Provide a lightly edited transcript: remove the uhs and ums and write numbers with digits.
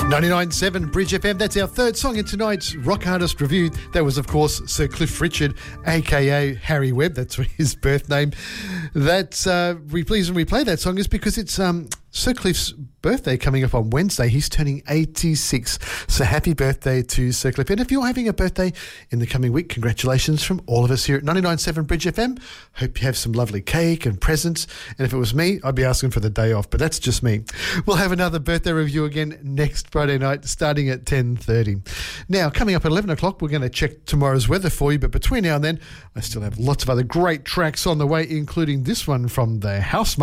99.7 Bridge FM. That's our third song in tonight's Rock Artist Review. That was, of course, Sir Cliff Richard, a.k.a. Harry Webb. That's his birth name. That's reason we play that song is because it's Sir Cliff's birthday coming up on Wednesday. He's turning 86. So happy birthday to Sir Cliff. And if you're having a birthday in the coming week, congratulations from all of us here at 99.7 Bridge FM. Hope you have some lovely cake and presents. And if it was me, I'd be asking for the day off, but that's just me. We'll have another birthday review again next Friday night, starting at 10:30. Now, coming up at 11 o'clock, we're going to check tomorrow's weather for you. But between now and then, I still have lots of other great tracks on the way, including this one from the House